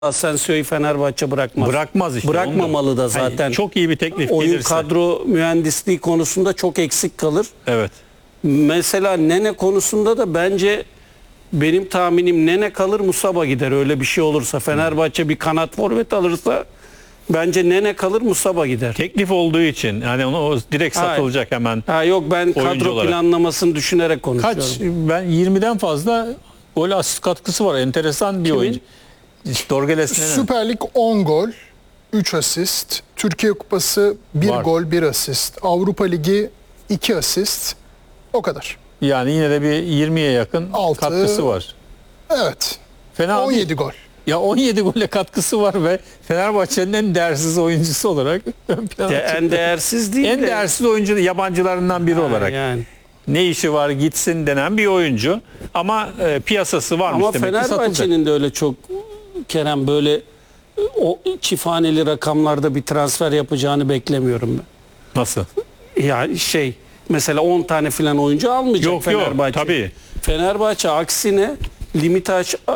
Asensio'yu Fenerbahçe bırakmaz. Bırakmaz işte. Bırakmamalı da zaten. Yani çok iyi bir teklif oyun gelirse. kadro mühendisliği konusunda çok eksik kalır. Evet. Mesela Nene konusunda da bence benim tahminim Nene kalır, Musaba gider. Öyle bir şey olursa Fenerbahçe bir kanat forvet alırsa bence Nene kalır, Musaba gider. Teklif olduğu için yani o direkt satılacak hemen. Yok, ben kadro olarak. planlamasını düşünerek konuşuyorum. Kaç? Ben 20'den fazla gol asist katkısı var. Enteresan bir oyuncu. Dorgeles'in Süper Lig 10 gol, 3 asist. Türkiye Kupası 1 Var. gol, 1 asist. Avrupa Ligi 2 asist. O kadar. yani yine de bir 20'ye yakın 6. katkısı var. Evet. Fena 17 değil. gol. Ya 17 golle katkısı var ve Fenerbahçe'nin en değersiz oyuncusu olarak ön plana çıktı. En değersiz değil En de. değersiz oyuncu yabancılarından biri olarak. Yani. Ne işi var gitsin denen bir oyuncu. Ama piyasası varmış Ama demek ki satılacak. Fenerbahçe'nin de öyle çok, Kerem, böyle o çift haneli rakamlarda bir transfer yapacağını beklemiyorum ben. Nasıl? Ya mesela 10 tane filan oyuncu almayacak Yok Fenerbahçe. tabii. Fenerbahçe aksine limiti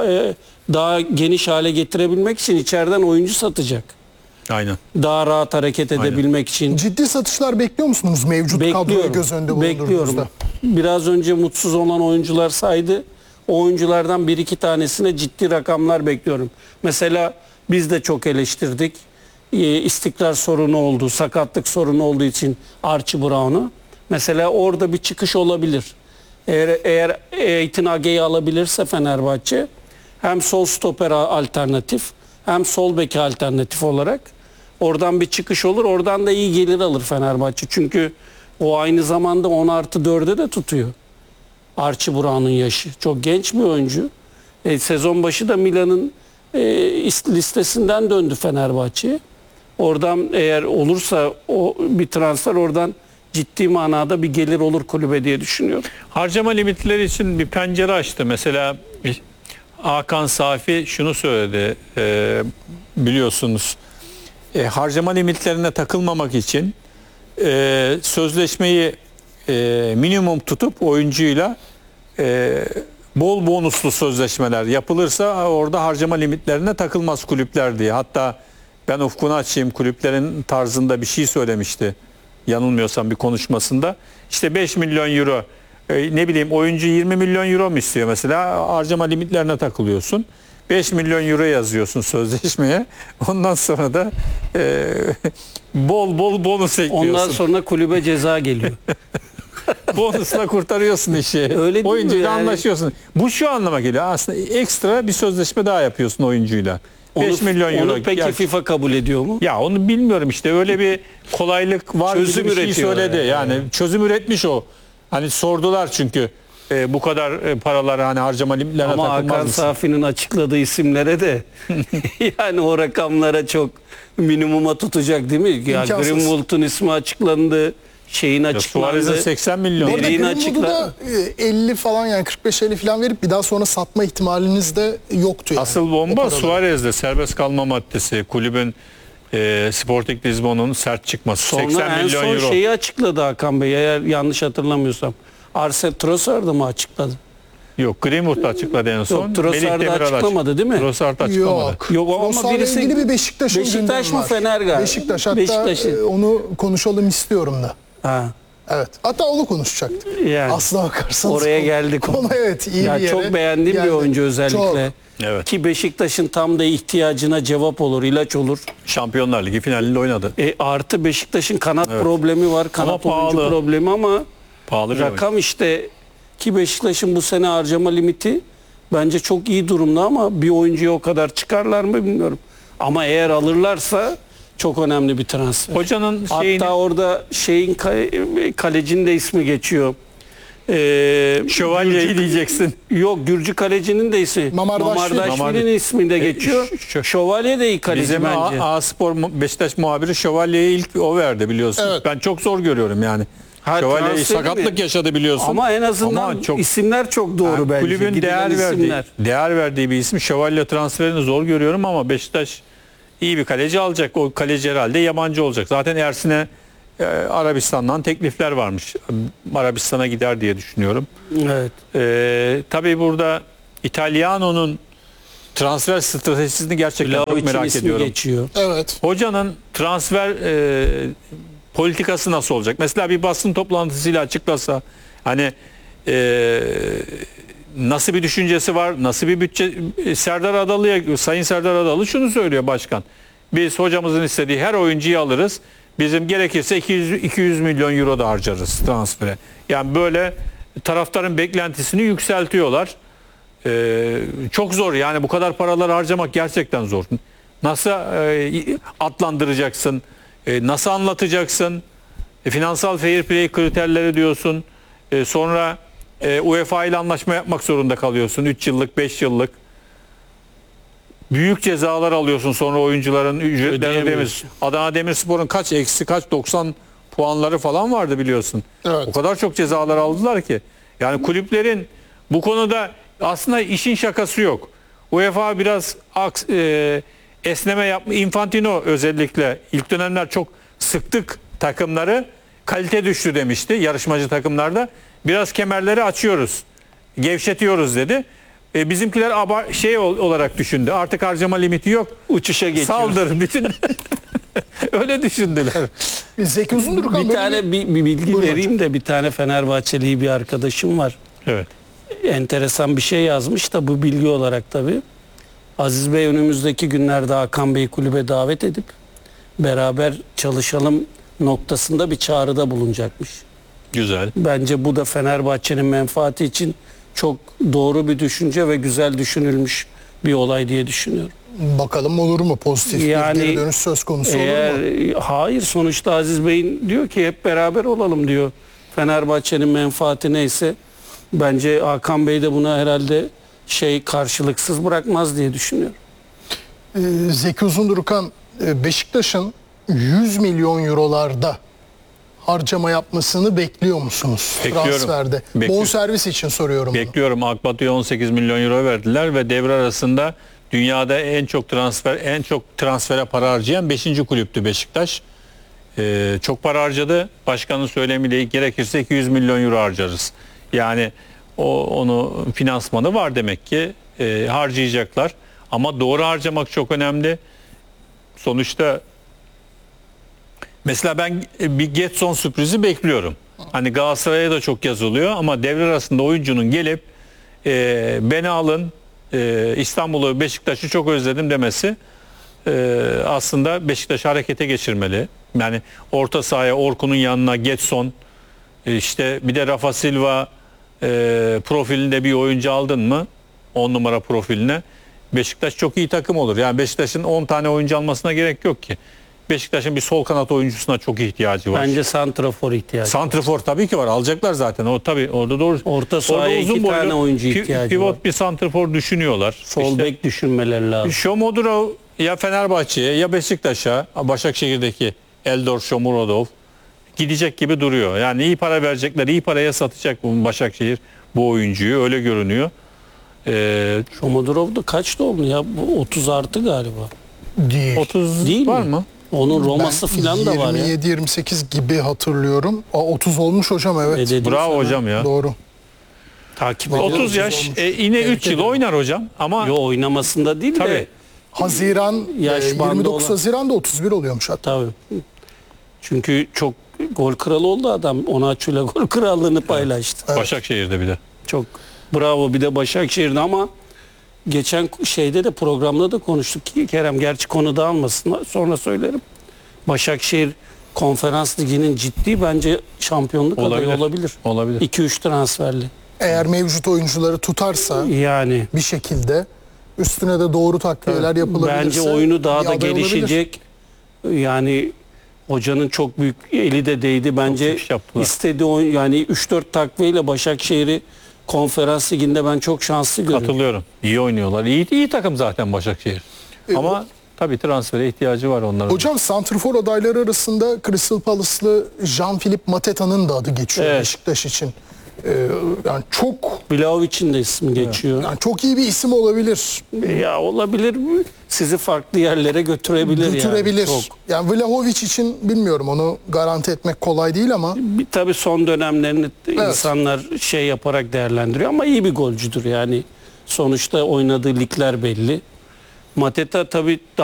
daha geniş hale getirebilmek için içeriden oyuncu satacak. Aynen. Daha rahat hareket edebilmek için. Ciddi satışlar bekliyor musunuz mevcut kadroyu göz önünde bulundurduğunuzda? Bekliyorum. Biraz önce mutsuz olan oyuncular saydı. O oyunculardan bir iki tanesine ciddi rakamlar bekliyorum. Mesela biz de çok eleştirdik. İstikrar sorunu oldu, sakatlık sorunu olduğu için Archie Brown'u. Mesela orada bir çıkış olabilir. Eğer Eitan Age'yi alabilirse Fenerbahçe, hem sol stoper alternatif hem sol bek alternatif olarak oradan bir çıkış olur. Oradan da iyi gelir alır Fenerbahçe. Çünkü o aynı zamanda 10+4'e de tutuyor. Archie Brown'un yaşı. Çok genç bir oyuncu. Sezon başı da Milan'ın listesinden döndü Fenerbahçe. Oradan eğer olursa o bir transfer, oradan ciddi manada bir gelir olur kulübe diye düşünüyorum. Harcama limitleri için bir pencere açtı. Mesela Hakan Safi şunu söyledi. Biliyorsunuz harcama limitlerine takılmamak için sözleşmeyi minimum tutup oyuncuyla bol bonuslu sözleşmeler yapılırsa orada harcama limitlerine takılmaz kulüpler diye. Hatta ben ufkunu açayım, kulüplerin tarzında bir şey söylemişti. Yanılmıyorsam bir konuşmasında. İşte 5 milyon euro, ne bileyim oyuncu 20 milyon euro mu istiyor mesela, harcama limitlerine takılıyorsun. 5 milyon euro yazıyorsun sözleşmeye. Ondan sonra da bol bol bonus ekliyorsun. Ondan sonra kulübe ceza geliyor. Bonusla kurtarıyorsun işi. Öyle değil mi oyuncuyla yani? Anlaşıyorsun. Bu şu anlama geliyor. Aslında ekstra bir sözleşme daha yapıyorsun oyuncuyla. 5 milyon euro. Onu peki FIFA kabul ediyor mu? Ya onu bilmiyorum işte. Öyle bir kolaylık var Çözüm gibi bir şey üretiyor söyledi. yani. Çözüm üretmiş o. Hani sordular çünkü bu kadar paraları hani harcama limitlerine Ama takılmaz Hakan mısın? Safi'nin açıkladığı isimlere de yani o rakamlara çok minimuma tutacak değil mi? Ya İmkansız. Greenwood'un ismi açıklandı. Şeyin açıklandı. Suarez'in 80 milyon. Orada Dediğin Greenwood'u da 50 falan, yani 45-50 falan verip bir daha sonra satma ihtimaliniz de yoktu yani. Asıl O bomba paralar. Suarez'de serbest kalma maddesi. Kulübün Sporting Lisbon'un sert çıkması. Sonra 80 en milyon son euro. şeyi açıkladı Hakan Bey, eğer yanlış hatırlamıyorsam. Arsene Trossard'ı mı açıkladı? Yok, Greenwood açıkladı en son. Yok, Trossard'ı açıklamadı değil mi? Trossard açıklamadı. Yok. Yok ama Trossard'la birisi ilgili bir Beşiktaş'ın Beşiktaş gündemi mı var. Fener galiba? Beşiktaş, hatta Beşiktaş'ın. onu konuşalım istiyorum da. Ha, Evet. Hatta onu konuşacaktık. yani. Aslına bakarsanız. Oraya geldik. Konu evet, iyi Ya bir yere çok beğendiğim bir geldi. oyuncu özellikle. Çok. Evet. Ki Beşiktaş'ın tam da ihtiyacına cevap olur, ilaç olur. Şampiyonlar Ligi finalinde oynadı. Artı Beşiktaş'ın kanat problemi var. Kanat Ama oyuncu pahalı. problemi ama Pahalı bir oyuncu. rakam işte, ki Beşiktaş'ın bu sene harcama limiti bence çok iyi durumda ama bir oyuncuya o kadar çıkarlar mı bilmiyorum. Ama eğer alırlarsa çok önemli bir transfer. Hocanın şeyini, Hatta orada kalecinin de ismi geçiyor. şövalyeyi diyeceksin. Yok, Gürcü kalecinin de ismi. Mamardaşvili. Mamardaşvili'nin ismi de geçiyor. Şövalye de iyi kaleci Bizim bence. A-Spor Beşiktaş muhabiri Şövalye'yi ilk o verdi biliyorsun. Evet. Ben çok zor görüyorum yani. Ha, Şövalye transferi sakatlık mi? yaşadı biliyorsun. Ama en azından Ama çok, isimler çok doğru yani bence. kulübün Gidilen isimler. değer verdiği bir isim. Şövalye transferini zor görüyorum ama Beşiktaş iyi bir kaleci alacak. O kaleci herhalde yabancı olacak. Zaten Ersin'e Arabistan'dan teklifler varmış. Arabistan'a gider diye düşünüyorum. Evet. Tabii burada İtalyano'nun transfer stratejisini gerçekten çok Vlahovic'in merak ismi ediyorum. geçiyor. Evet. Hocanın transfer politikası nasıl olacak? Mesela bir basın toplantısıyla açıklasa hani nasıl bir düşüncesi var, nasıl bir bütçe. Sayın Serdar Adalı şunu söylüyor başkan. Biz hocamızın istediği her oyuncuyu alırız. Bizim gerekirse 200 milyon euro da harcarız transfere. Yani böyle taraftarın beklentisini yükseltiyorlar. Çok zor yani bu kadar paraları harcamak gerçekten zor. Nasıl adlandıracaksın? Nasıl anlatacaksın? Finansal fair play kriterleri diyorsun. Sonra UEFA ile anlaşma yapmak zorunda kalıyorsun. 3 yıllık, 5 yıllık. Büyük cezalar alıyorsun sonra oyuncuların ücretlerini Ödeyemiyorsun. Adana Demirspor'un kaç 90 puanları falan vardı biliyorsun. Evet. O kadar çok cezalar aldılar ki. Yani kulüplerin bu konuda aslında işin şakası yok. UEFA biraz esneme yapma. Infantino özellikle ilk dönemler çok sıktık takımları. Kalite düştü demişti yarışmacı takımlarda. Biraz kemerleri açıyoruz. Gevşetiyoruz dedi. Bizimkiler olarak düşündü. Artık harcama limiti yok. Uçuşa geçiyor. Saldır bütün. Öyle düşündüler. Zeki Uzundurkan Bir böyle tane bir bilgi Buyurun vereyim de bir tane Fenerbahçeli bir arkadaşım var. Evet. Enteresan bir şey yazmış da bu bilgi olarak tabii. Aziz Bey önümüzdeki günlerde Hakan Bey kulübe davet edip beraber çalışalım noktasında bir çağrıda bulunacakmış. Güzel. Bence bu da Fenerbahçe'nin menfaati için çok doğru bir düşünce ve güzel düşünülmüş bir olay diye düşünüyorum. bakalım olur mu, pozitif Yani bir geri dönüş söz konusu olur mu? Hayır, sonuçta Aziz Bey'in diyor ki hep beraber olalım diyor. Fenerbahçe'nin menfaati neyse bence Hakan Bey de buna herhalde karşılıksız bırakmaz diye düşünüyorum. Zeki Uzundurkan, Beşiktaş'ın 100 milyon eurolarda harcama yapmasını bekliyor musunuz Bekliyorum. transferde? Bekliyorum. Bonservis için soruyorum bunu. Bekliyorum. Akbatu'ya 18 milyon euro verdiler ve devre arasında dünyada en çok transfere para harcayan 5. kulüptü Beşiktaş. Çok para harcadı. Başkanın söylemiyle gerekirse 200 milyon euro harcarız. Yani onu finansmanı var demek ki, harcayacaklar. Ama doğru harcamak çok önemli. Sonuçta mesela ben bir Getson sürprizi bekliyorum. Hani Galatasaray'a da çok yazılıyor ama devre arasında oyuncunun gelip beni alın, İstanbul'u, Beşiktaş'ı çok özledim demesi aslında Beşiktaş'ı harekete geçirmeli. Yani orta sahaya Orkun'un yanına Getson, işte bir de Rafa Silva profilinde bir oyuncu aldın mı 10 numara profiline, Beşiktaş çok iyi takım olur. Yani Beşiktaş'ın 10 tane oyuncu almasına gerek yok ki. Beşiktaş'ın bir sol kanat oyuncusuna çok ihtiyacı var. Bence santrafor ihtiyacı. Santrifor tabii ki var. Alacaklar zaten. O tabii orada doğru. Orta sahaya Orada uzun 2 tane boylu oyuncu ihtiyacı pivot var. bir santrifor düşünüyorlar. Sol bek düşünmeleri lazım. Şomodurov ya Fenerbahçe'ye ya Beşiktaş'a, Başakşehir'deki Eldor Shomurodov gidecek gibi duruyor. Yani iyi para verecekler, iyi paraya satacak bu Başakşehir bu oyuncuyu, öyle görünüyor. Şomodurov da kaç doğumlu ya? Bu 30 artı galiba. Değil. 30 Değil var mi? mı? Onun Roma'sı falan da var ya. 27-28 gibi hatırlıyorum. 30 olmuş hocam, evet. Dedim Bravo sana. hocam ya. Doğru. Takip ediyorum. 30 yaş yine 3 yıl oynar hocam ama Yo, oynamasında değil tabii. de Haziran, Yaş bandı 29 olan. Haziran'da 31 oluyormuş hatta. tabii. Çünkü çok gol kralı oldu adam. Onaçu'yla gol krallığını paylaştı. Başakşehir'de bir de. Çok bravo, bir de Başakşehir'de. Ama geçen de programda da konuştuk ki Kerem, gerçi konu dağılmasın, sonra söylerim. Başakşehir Konferans Ligi'nin ciddi bence şampiyonluk adayı olabilir. Olabilir. 2-3 transferli. Eğer mevcut oyuncuları tutarsa Yani bir şekilde üstüne de doğru takviyeler yapılabilirse bence oyunu daha bir da aday olabilir. gelişecek. Yani hocanın çok büyük eli de değdi. Bence iş yaptılar. istediği oyun, yani 3-4 takviyeyle Başakşehir'i Konferans Ligi'nde ben çok şanslı görüyorum. Katılıyorum. İyi oynuyorlar. İyi takım zaten Başakşehir. Ama tabii transfere ihtiyacı var onların. Hocam santrfor adayları arasında Crystal Palace'lı Jean-Philippe Mateta'nın da adı geçiyor Evet. Beşiktaş için. Yani çok Vlahovic'in de ismi geçiyor. çok iyi bir isim olabilir. Ya olabilir mi? Sizi farklı yerlere götürebilir. Götürebilir. Yani. Çok. Yani Vlahovic için bilmiyorum, onu garanti etmek kolay değil ama Tabii son dönemlerini insanlar yaparak değerlendiriyor ama iyi bir golcüdür yani. Sonuçta oynadığı ligler belli. Mateta tabii